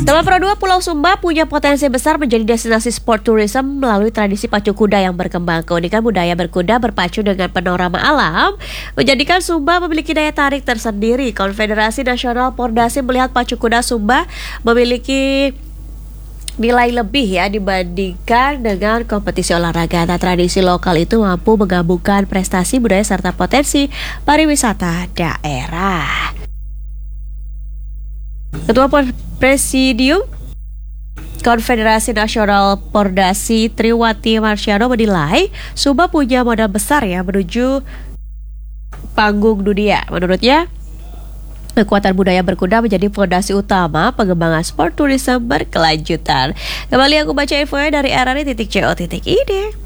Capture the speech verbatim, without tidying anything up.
Taman Perodua Pulau Sumba punya potensi besar menjadi destinasi sport tourism melalui tradisi pacu kuda yang berkembang. Keunikan budaya berkuda berpacu dengan panorama alam menjadikan Sumba memiliki daya tarik tersendiri. Konfederasi Nasional Pordasi melihat pacu kuda Sumba memiliki nilai lebih ya dibandingkan dengan kompetisi olahraga. Nah, tradisi lokal itu mampu menggabungkan prestasi budaya serta potensi pariwisata daerah. Ketua Presidium Konfederasi Nasional Pordasi Triwati Marsyano menilai Sumba punya modal besar ya menuju panggung dunia. Menurutnya, kekuatan budaya berkuda menjadi fondasi utama pengembangan sport tourism berkelanjutan. Kembali aku baca infonya dari r r i titik co titik i d.